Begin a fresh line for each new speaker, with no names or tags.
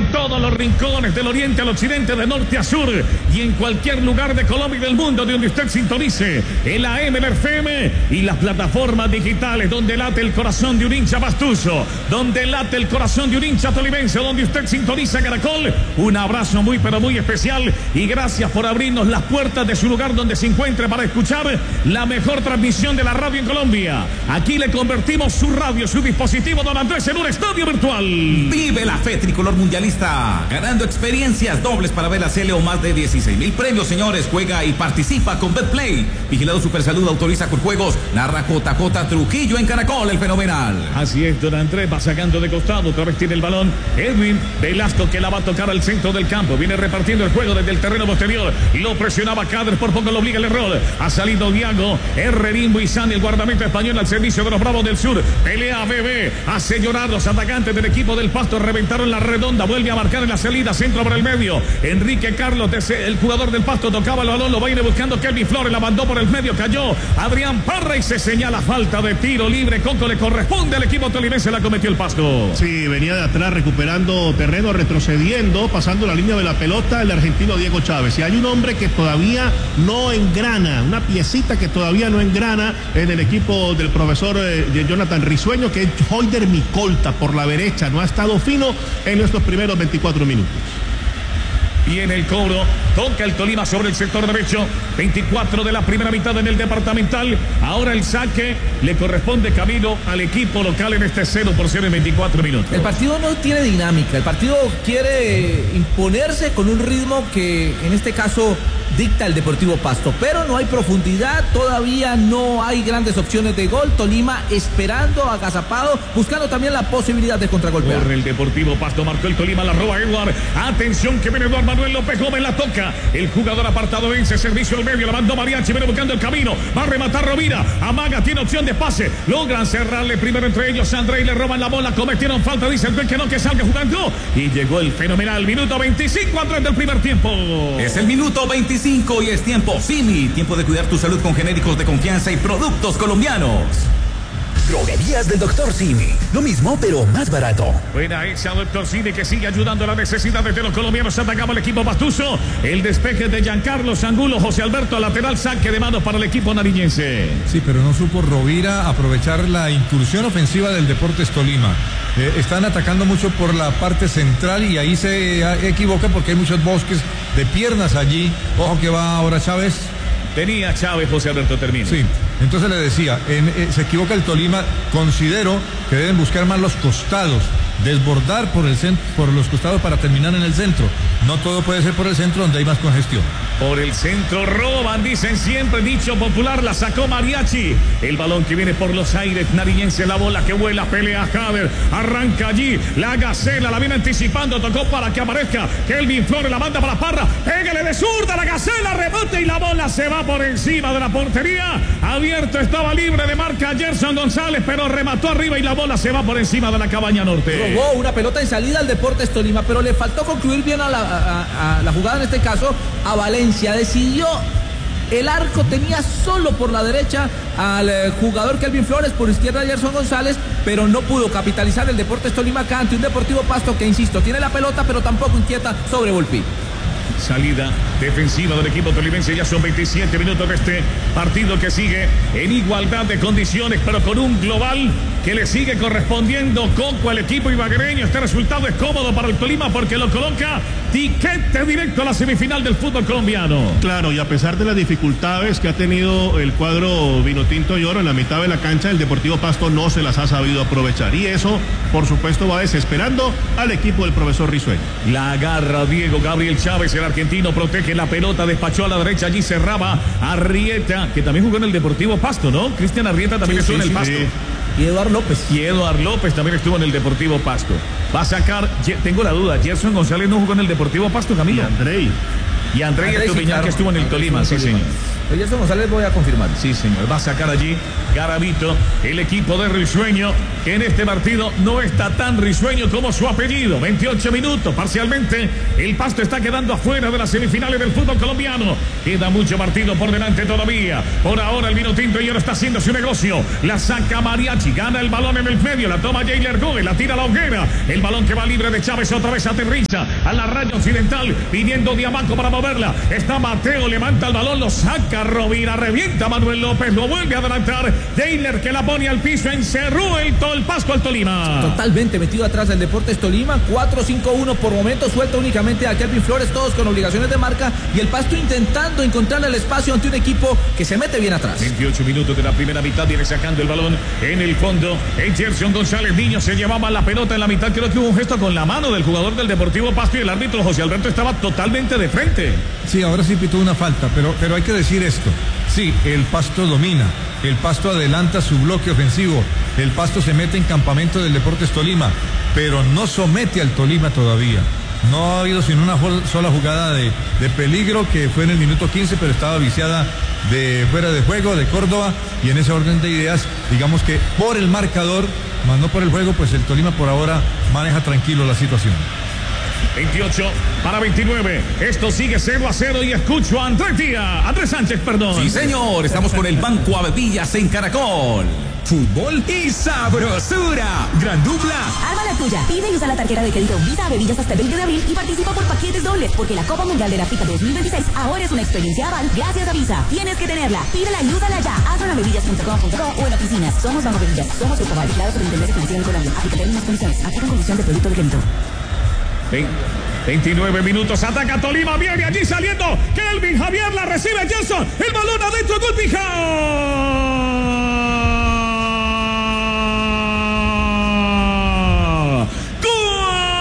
en todos los rincones del oriente al occidente, de norte a sur y en cualquier lugar de Colombia y del mundo de donde usted sintonice el AM, el FM y las plataformas digitales donde late el corazón de un hincha pastuso, donde late el corazón de un hincha tolimense, donde usted sintoniza Caracol. Un abrazo muy pero muy especial y gracias por abrirnos las puertas de su lugar donde se encuentre para escuchar la mejor transmisión de la radio en Colombia. Aquí le convertimos su radio, su dispositivo, don Andrés, en un estadio virtual.
Vive la fe tricolor mundialista, ganando experiencias dobles para ver la Cele o más de 16,000 premios, señores. Juega y participa con Betplay. Vigilado Supersalud, autoriza con juegos. Narra JJ Trujillo en Caracol, el fenomenal.
Así es, don Andrés va sacando de costado, otra vez tiene el balón Edwin Velasco, que la va a tocar al centro del campo. Viene repartiendo el juego desde el terreno posterior. Lo presionaba Cader, por poco lo obliga el error. Ha salido Diago, Herrerín Buizán, el guardameta español al servicio de los Bravos del Sur. Pelea Bebé, hace llorar los atacantes del equipo del Pasto. Reventaron la redonda, vuelve a marcar en la salida, centro por el medio. Enrique Carlos, el jugador del Pasto, tocaba el balón, lo va a ir buscando Kelvin Flores, la mandó por el medio, cayó Adrián Parra y se señala falta de tiro libre. Coco, le corresponde al equipo tolimense, la cometió el Pasto.
Sí, venía de atrás recuperando terreno, retrocediendo, pasando la línea de la pelota el argentino Diego Chávez. Y hay un hombre que todavía no engrana, una piecita que todavía no engrana en el equipo del profesor Jonathan Risueño, que es Hoyder Micolta por la derecha. No ha estado fino en estos primeros 24 minutos.
Y en el cobro, toca el Tolima sobre el sector derecho. 24 de la primera mitad en el departamental. Ahora el saque le corresponde camino al equipo local en este 0-0 en 24 minutos.
El partido no tiene dinámica. El partido quiere imponerse con un ritmo que en este caso dicta el Deportivo Pasto, pero no hay profundidad, todavía no hay grandes opciones de gol. Tolima esperando, agazapado, buscando también la posibilidad de contragolpear.
Corre el Deportivo Pasto, marcó el Tolima, la roba Edward. Atención que viene Eduardo Manuel López Gómez, la toca. El jugador apartado vence, servicio al medio, la mandó Mariachi, viene buscando el camino, va a rematar Rovira, amaga, tiene opción de pase, logran cerrarle primero entre ellos André y le roban la bola, cometieron falta, dice el juez que no, que salga jugando. Y llegó el fenomenal minuto 25 atrás del primer tiempo.
Es el minuto 25 y es tiempo Simi, tiempo de cuidar tu salud con genéricos de confianza y productos colombianos.
Droguerías del Dr. Simi, lo mismo pero más barato.
Buena esa Dr. Simi, que sigue ayudando a las necesidades de los colombianos. Atacaba el equipo pastuso, el despeje de Giancarlo Angulo, José Alberto lateral, saque de manos para el equipo nariñense.
Sí, pero no supo Rovira aprovechar la incursión ofensiva del Deportes Tolima. Están atacando mucho por la parte central y ahí se equivoca porque hay muchos bosques de piernas allí. Ojo que va ahora Chávez.
Tenía Chávez, José Alberto, termina.
Sí, entonces le decía, se equivoca el Tolima. Considero que deben buscar más los costados, desbordar por el centro, por los costados para terminar en el centro. No todo puede ser por el centro donde hay más congestión.
Por el centro roban, dicen siempre, dicho popular, la sacó Mariachi. El balón que viene por los aires, nariñense, la bola que vuela, pelea Jader, arranca allí, la Gacela, la viene anticipando, tocó para que aparezca Kelvin Flores, la manda para Parra, pégale de zurda, la Gacela, rebote y la bola se va por encima de la portería. Abierto, estaba libre de marca Gerson González, pero remató arriba y la bola se va por encima de la cabaña norte.
Robó una pelota en salida al Deportes Tolima, pero le faltó concluir bien a la jugada, en este caso a Valencia. Decidió, el arco tenía solo por la derecha al jugador Kelvin Flores, por izquierda Gerson González, pero no pudo capitalizar el Deportes Tolima acá ante un Deportivo Pasto que, insisto, tiene la pelota pero tampoco inquieta sobre Volpi.
Salida defensiva del equipo tolimense. Ya son 27 minutos de este partido que sigue en igualdad de condiciones, pero con un global que le sigue correspondiendo Coco al equipo ibaguereño. Este resultado es cómodo para el Tolima porque lo coloca tiquete directo a la semifinal del fútbol colombiano.
Claro, y a pesar de las dificultades que ha tenido el cuadro vinotinto y oro en la mitad de la cancha, el Deportivo Pasto no se las ha sabido aprovechar. Y eso, por supuesto, va desesperando al equipo del profesor Risueño.
La agarra Diego Gabriel Chávez, el argentino, protege la pelota, despachó a la derecha, allí cerraba Arrieta, que también jugó en el Deportivo Pasto, ¿no? Cristian Arrieta también estuvo en el Pasto.
Y Eduardo López.
Y Eduardo López también estuvo en el Deportivo Pasto. Va a sacar, tengo la duda, Gerson González no jugó en el Deportivo Pasto, Camilo.
Y Andrei.
Y Andrés Estupiñán, que estuvo en el Tolima, sí, señor.
Gerson González, voy a confirmar.
Sí, señor. Va a sacar allí Garavito, el equipo de Risueño, que en este partido no está tan risueño como su apellido. 28 minutos, parcialmente. El Pasto está quedando afuera de las semifinales del fútbol colombiano. Queda mucho partido por delante todavía. Por ahora el vino tinto y ahora está haciendo su negocio. La saca Mariachi, gana el balón en el medio, la toma Jailer Gómez, la tira a la hoguera. El balón que va libre de Chávez otra vez aterriza a la raya occidental, pidiendo Diamaco para moverla. Está Mateo, levanta el balón, lo saca Rovira, revienta Manuel López, lo vuelve a adelantar. Jailer que la pone al piso, encerró el Pasto al Tolima.
Totalmente metido atrás del Deportes Tolima, 4-5-1 por momento, suelta únicamente a Kelvin Flores, todos con obligaciones de marca, y el Pasto intentando encontrar el espacio ante un equipo que se mete bien atrás.
28 minutos de la primera mitad, viene sacando el balón en el fondo. Gerson González Niño se llevaba la pelota en la mitad, creo que hubo un gesto con la mano del jugador del Deportivo Pasto y el árbitro José Alberto estaba totalmente de frente.
Sí, ahora sí pitó una falta, pero hay que decir esto. Sí, el Pasto domina, el Pasto adelanta su bloque ofensivo, el Pasto se mete en campamento del Deportes Tolima, pero no somete al Tolima todavía. No ha habido sino una sola jugada de peligro, que fue en el minuto 15, pero estaba viciada de fuera de juego de Córdoba, y en ese orden de ideas, digamos que por el marcador, más no por el juego, pues el Tolima por ahora maneja tranquilo la situación.
28-29. Esto sigue 0-0 y escucho a Andrés Sánchez, perdón.
Sí, señor. Estamos con el Banco Avevillas en Caracol. Fútbol y sabrosura. Gran dupla.
Arma la tuya. Pide y usa la tarjeta de crédito Visa Avevillas hasta el 20 de abril y participa por paquetes dobles, porque la Copa Mundial de la FIFA 2026 ahora es una experiencia aval gracias a Visa. Tienes que tenerla. Pídela y úsala ya. Hazlo en avevillas.com.co o en oficinas. Somos Banco Avevillas. Somos Grupo Aval, claro, Superintendencia Financiera en Colombia. Aplica términos y condiciones. Aplica condición de producto de crédito.
29 minutos, ataca Tolima, viene allí saliendo Kelvin Javier, la recibe Gerson, el balón adentro, gol fijado.